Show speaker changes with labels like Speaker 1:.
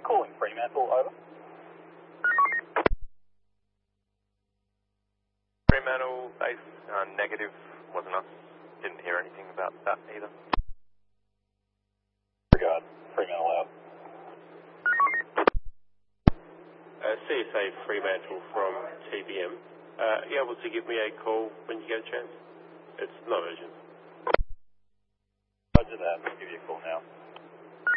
Speaker 1: calling Fremantle, over.
Speaker 2: Fremantle base, negative, wasn't us. Didn't hear anything about that either.
Speaker 1: Regard, Fremantle out.
Speaker 3: CSA Fremantle from TBM. Are you able to give me a call when you get a chance? It's not urgent.
Speaker 1: Roger that, I'll give you a call now.